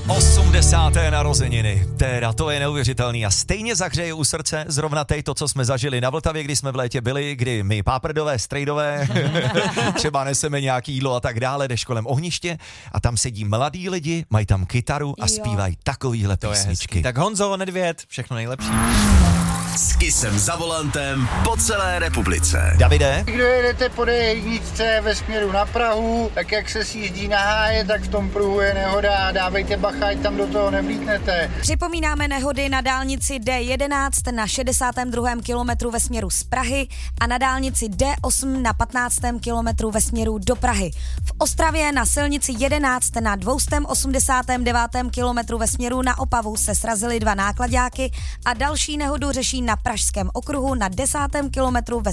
80. narozeniny. Teda, to je neuvěřitelný a stejně zahřeje u srdce zrovna to, co jsme zažili na Vltavě, kdy jsme v létě byli, kdy my páprdové, strejdové, třeba neseme nějaký jídlo a tak dále, jdeš kolem ohniště a tam sedí mladí lidi, mají tam kytaru a zpívají takovýhle písničky. Tak Honzo, Nedvěd, všechno nejlepší. S Kissem za volantem po celé republice. Davide? Kdo jedete po D1 ve směru na Prahu, tak jak se sjíždí na Háje, tak v tom pruhu je nehoda. Dávejte bacha, ať tam do toho nevlítnete. Připomínáme nehody na dálnici D11 na 62. kilometru ve směru z Prahy a na dálnici D8 na 15. kilometru ve směru do Prahy. V Ostravě na silnici 11 na 289. kilometru ve směru na Opavu se srazily 2 náklaďáky a další nehodu řeší na Pražském okruhu na 10. kilometru ve